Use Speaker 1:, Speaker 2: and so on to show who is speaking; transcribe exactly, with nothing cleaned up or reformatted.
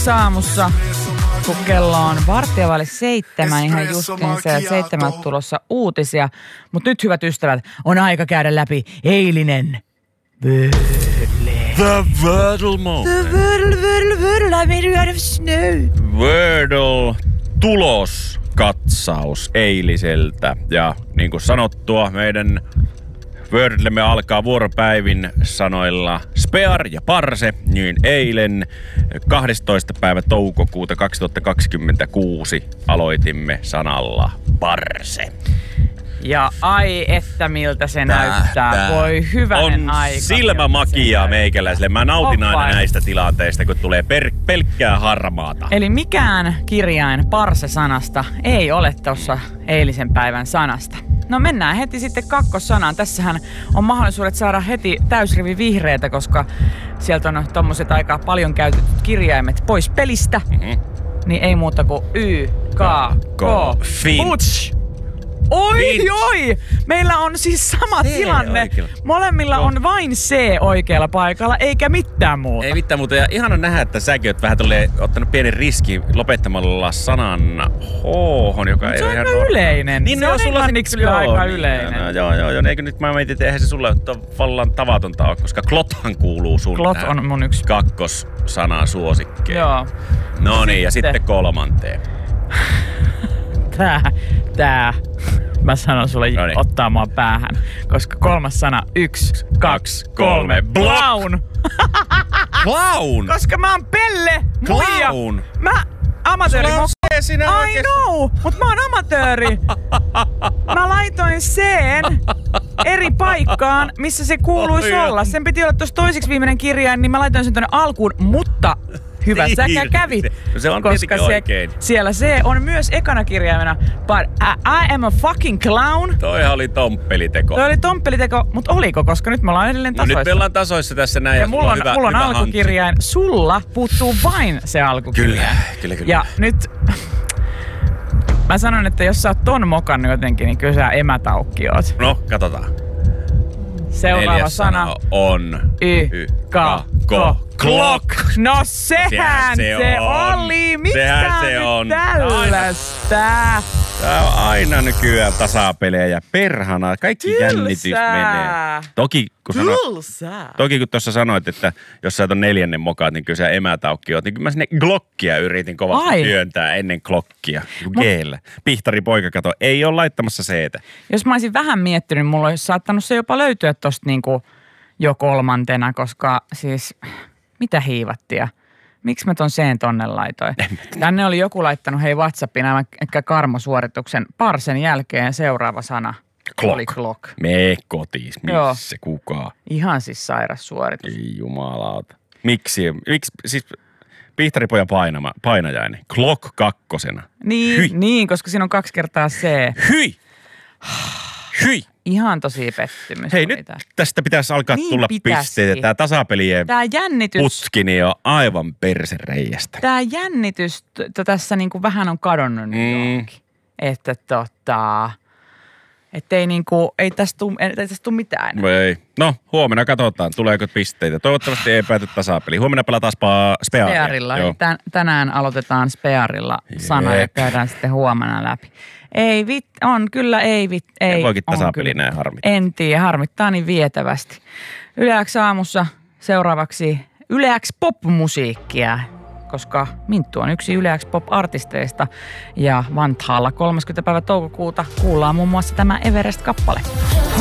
Speaker 1: Yleäks aamussa, kun kello on varttia vaille seitsemän, ihan justiinsa ja seitsemältä tulossa uutisia. Mutta nyt, hyvät ystävät, on aika käydä läpi eilinen Wordle.
Speaker 2: The Wordle moment.
Speaker 1: The Wordle, Wordle, Wordle, I made out of snow.
Speaker 2: Wordle tulos katsaus eiliseltä. Ja niin kuin sanottua, meidän Wordlemme alkaa vuoropäivin sanoilla Spear ja Parse, niin eilen kahdestoista päivä toukokuuta kaksituhattakaksikymmentäkuusi aloitimme sanalla Parse.
Speaker 1: Ja ai että miltä se
Speaker 2: Tää,
Speaker 1: näyttää.
Speaker 2: tää.
Speaker 1: Voi hyvänen
Speaker 2: on
Speaker 1: aika.
Speaker 2: silmämakia meikäläiselle. Mä nautin
Speaker 1: Hoppa.
Speaker 2: aina näistä tilanteista, kun tulee per, pelkkää harmaata.
Speaker 1: Eli mikään kirjain Parse-sanasta ei ole tuossa eilisen päivän sanasta. No mennään heti sitten kakkossanaan. Tässähän on mahdollisuudet saada heti täysrivi vihreitä, koska sieltä on tommoset aika paljon käytetyt kirjaimet pois pelistä.
Speaker 2: Mm-hmm.
Speaker 1: Niin ei muuta kuin Y, K, K,
Speaker 2: Finch.
Speaker 1: Oi,
Speaker 2: Finch.
Speaker 1: oi! Meillä on siis sama
Speaker 2: C
Speaker 1: tilanne.
Speaker 2: oikealla.
Speaker 1: Molemmilla on vain C oikealla paikalla, eikä mitään muuta.
Speaker 2: Ei mitään muuta. Ja ihana nähdä, että säkin oot vähän tulee, ottanut pienen riski lopettamalla sanan H, joka ei
Speaker 1: se
Speaker 2: ole
Speaker 1: on
Speaker 2: ihan
Speaker 1: aika yleinen.
Speaker 2: Niin
Speaker 1: se
Speaker 2: no,
Speaker 1: on
Speaker 2: sulla
Speaker 1: englanniksi
Speaker 2: joo,
Speaker 1: aika
Speaker 2: niin,
Speaker 1: yleinen.
Speaker 2: No, joo, joo, joo. Eikö nyt mä mietin, että eihän se sulle tavallaan tavatonta ole, koska klothan kuuluu sun
Speaker 1: Klot
Speaker 2: tähän
Speaker 1: on mun yksi.
Speaker 2: kakkossanan suosikkeen.
Speaker 1: Joo.
Speaker 2: No niin, ja
Speaker 1: Sitten.
Speaker 2: sitten kolmanteen.
Speaker 1: Tää, tää. Mä sanon sulle
Speaker 2: Noniin.
Speaker 1: ottaa mua päähän. Koska kolmas sana, yksi, kaksi, kolme,
Speaker 2: Block.
Speaker 1: clown.
Speaker 2: Clown!
Speaker 1: Koska mä oon Pelle, muija.
Speaker 2: Clown!
Speaker 1: Mä amatööri.
Speaker 2: Sulla on
Speaker 1: Mä-
Speaker 2: C siinä
Speaker 1: I
Speaker 2: oikeesti.
Speaker 1: know, mut mä oon amatööri. Mä laitoin C:n eri paikkaan, missä se kuuluisi
Speaker 2: Oi,
Speaker 1: olla. Sen piti olla tuossa toiseksi viimeinen kirjain, niin mä laitoin sen tonne alkuun, mutta hyvä
Speaker 2: Niin,
Speaker 1: säkä kävi.
Speaker 2: no se on
Speaker 1: koska
Speaker 2: tietenkin
Speaker 1: se,
Speaker 2: oikein.
Speaker 1: siellä C on myös ekana kirjaimena. But I, I am a fucking clown.
Speaker 2: Toihan oli tomppeliteko.
Speaker 1: Toi oli tomppeliteko, mutta oliko, koska nyt me ollaan edelleen
Speaker 2: No
Speaker 1: tasoissa.
Speaker 2: nyt me ollaan tasoissa tässä näin.
Speaker 1: ja
Speaker 2: sulla
Speaker 1: mulla on,
Speaker 2: hyvä,
Speaker 1: mulla on
Speaker 2: hyvä
Speaker 1: alkukirjain. Sulla puuttuu vain se alkukirjain.
Speaker 2: Kyllä, kyllä, kyllä.
Speaker 1: Ja nyt mä sanon, että jos sä oot ton mokannut jotenkin, niin kyllä sä emätaukki oot.
Speaker 2: No, katsotaan.
Speaker 1: Seuraava
Speaker 2: Neljäs
Speaker 1: sana.
Speaker 2: on
Speaker 1: Y, K, K, clock. No sehän,
Speaker 2: Sehän se
Speaker 1: se
Speaker 2: on.
Speaker 1: oli. Mistä
Speaker 2: Sehän se
Speaker 1: nyt
Speaker 2: on.
Speaker 1: tällaista?
Speaker 2: Tää on aina nykyään tasapelejä. Perhana, kaikki
Speaker 1: Tylsää.
Speaker 2: jännitys menee. Toki kun, sano,
Speaker 1: Tylsää.
Speaker 2: toki kun tuossa sanoit, että jos sä et on neljännen mokaat, niin kyllä sä emätaukki oot. Niin kyllä mä sinne glokkia yritin kovasti
Speaker 1: Ai.
Speaker 2: työntää ennen klokkia. G-llä. Pihtari poika kato, ei ole laittamassa C-tä.
Speaker 1: Jos mä olisin vähän miettinyt, mulla olisi saattanut se jopa löytyä tosta niinku jo kolmantena, koska siis mitä hiivattia? Miksi mä ton sen tonne laitoin? Tänne oli joku laittanut hei WhatsAppiin aivan ehkä karmosuorituksen Parsen jälkeen seuraava sana.
Speaker 2: Clock.
Speaker 1: Oli clock.
Speaker 2: Mee kotiin,
Speaker 1: Joo.
Speaker 2: missä kukaan.
Speaker 1: Ihan siis sairas suoritus.
Speaker 2: Ei jumalauta. Miksi? Miksi? Siis Pihtaripojan painama, painajainen. Clock kakkosena.
Speaker 1: Niin,
Speaker 2: Hyi.
Speaker 1: niin, koska siinä on kaksi kertaa C.
Speaker 2: Hyi! Hyi!
Speaker 1: Ihan tosi pettymys.
Speaker 2: Hei,
Speaker 1: oli
Speaker 2: nyt
Speaker 1: tää.
Speaker 2: tästä pitäisi alkaa
Speaker 1: Niin
Speaker 2: tulla
Speaker 1: pitäisikin.
Speaker 2: pisteitä. Tää tasapelien
Speaker 1: Tää jännitys,
Speaker 2: putki niin on aivan persereiästä.
Speaker 1: tää jännitys t- t- tässä niinku vähän on kadonnut nyt
Speaker 2: Mm.
Speaker 1: johonkin. Että tota, ettei niinku, ei tästä tuu, ei tästä tuu mitään enää.
Speaker 2: Ei. No, huomenna katsotaan, tuleeko pisteitä. Toivottavasti ei pääty tasapeli. Huomenna pelataan spa, spearia.
Speaker 1: Spearilla.
Speaker 2: Joo.
Speaker 1: Tän, tänään aloitetaan Spearilla sana ja
Speaker 2: Jep.
Speaker 1: käydään sitten huomenna läpi. Ei vit, on kyllä ei vit, ei.
Speaker 2: Ja voikin
Speaker 1: on
Speaker 2: tasapeli
Speaker 1: kyllä.
Speaker 2: näin harmittaa.
Speaker 1: En tiedä, harmittaa niin vietävästi. Yleäks aamussa seuraavaksi Yleäks pop-musiikkia, koska Minttu on yksi Yleäks pop-artisteista ja Vantaalla kolmaskymmenes päivä toukokuuta kuullaan muun muassa tämä Everest-kappale.